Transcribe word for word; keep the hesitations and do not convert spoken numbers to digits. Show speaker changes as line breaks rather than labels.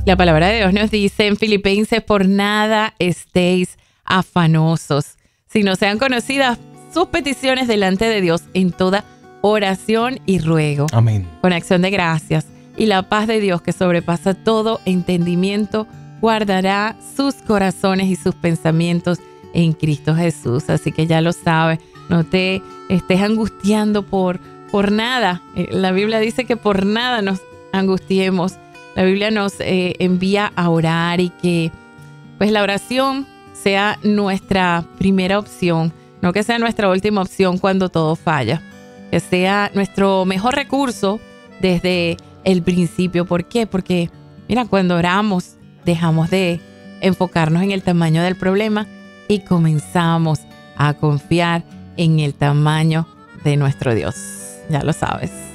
La palabra de Dios nos dice en Filipenses: por nada estéis afanosos, sino sean conocidas sus peticiones delante de Dios en toda oración y ruego.
Amén.
Con acción de gracias. Y la paz de Dios, que sobrepasa todo entendimiento, guardará sus corazones y sus pensamientos en Cristo Jesús. Así que ya lo sabes, no te estés angustiando por, por nada. La Biblia dice que por nada nos angustiemos. La Biblia nos eh, envía a orar, y que pues la oración sea nuestra primera opción, no que sea nuestra última opción cuando todo falla. Que sea nuestro mejor recurso desde el principio. ¿Por qué? Porque, mira, cuando oramos, dejamos de enfocarnos en el tamaño del problema y comenzamos a confiar en el tamaño de nuestro Dios. Ya lo sabes.